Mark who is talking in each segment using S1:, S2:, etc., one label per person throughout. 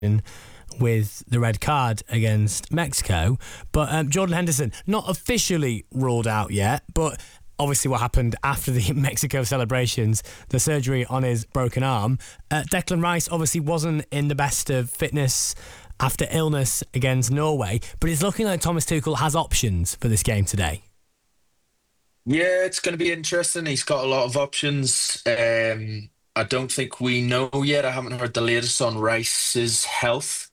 S1: with the red card against Mexico. But Jordan Henderson, not officially ruled out yet, but obviously what happened after the Mexico celebrations, the surgery on his broken arm. Declan Rice obviously wasn't in the best of fitness after illness against Norway, but it's looking like Thomas Tuchel has options for this game today.
S2: Yeah, it's going to be interesting. He's got a lot of options. I don't think we know yet. I haven't heard the latest on Rice's health.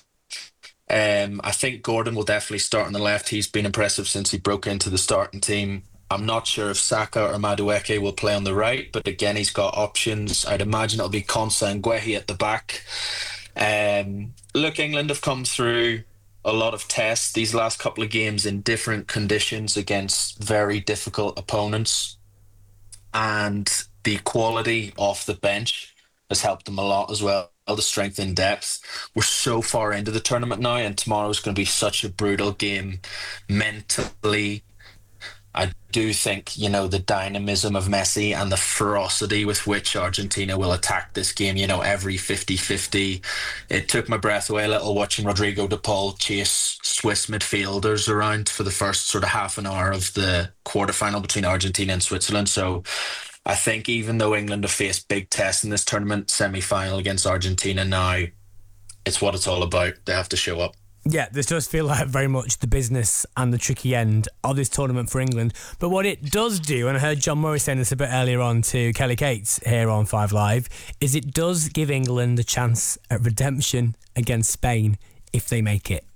S2: I think Gordon will definitely start on the left. He's been impressive since he broke into the starting team. I'm not sure if Saka or Madueke will play on the right, but again, he's got options. I'd imagine it'll be Konsa and Guehi at the back. Look, England have come through a lot of tests these last couple of games in different conditions against very difficult opponents. And the quality off the bench has helped them a lot as well. The strength in depth. We're so far into the tournament now, and tomorrow's going to be such a brutal game mentally. I do think, the dynamism of Messi and the ferocity with which Argentina will attack this game, every 50-50. It took my breath away a little watching Rodrigo de Paul chase Swiss midfielders around for the first sort of half an hour of the quarterfinal between Argentina and Switzerland. So I think even though England have faced big tests in this tournament, semi-final against Argentina now, it's what it's all about. They have to show up.
S1: Yeah, this does feel like very much the business and the tricky end of this tournament for England. But what it does do, and I heard John Murray saying this a bit earlier on to Kelly Cates here on 5 Live, is it does give England a chance at redemption against Spain if they make it.